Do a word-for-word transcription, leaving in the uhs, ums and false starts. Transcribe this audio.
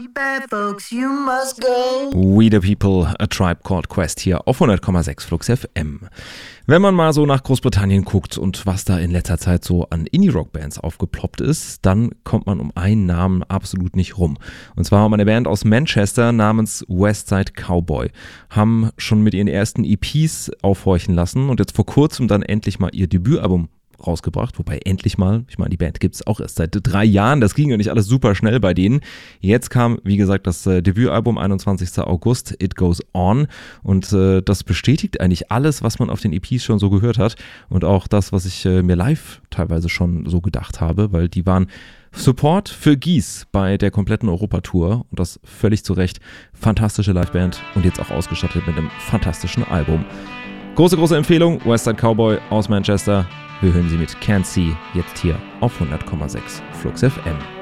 bad folks, you must go. We the People, A Tribe Called Quest hier auf hundert Komma sechs Flux F M. Wenn man mal so nach Großbritannien guckt und was da in letzter Zeit so an Indie-Rock-Bands aufgeploppt ist, dann kommt man um einen Namen absolut nicht rum. Und zwar um eine Band aus Manchester namens Westside Cowboy. Haben schon mit ihren ersten E Ps aufhorchen lassen und jetzt vor kurzem dann endlich mal ihr Debütalbum rausgebracht, wobei endlich mal, ich meine, die Band gibt es auch erst seit drei Jahren, das ging ja nicht alles super schnell bei denen. Jetzt kam, wie gesagt, das äh, Debütalbum, einundzwanzigster August, It Goes On, und äh, das bestätigt eigentlich alles, was man auf den E Ps schon so gehört hat und auch das, was ich äh, mir live teilweise schon so gedacht habe, weil die waren Support für Gies bei der kompletten Europatour und das völlig zu Recht. Fantastische Liveband und jetzt auch ausgestattet mit einem fantastischen Album. Große, große Empfehlung, Westside Cowboy aus Manchester. Wir hören sie mit Can't See jetzt hier auf hundert Komma sechs Flux F M.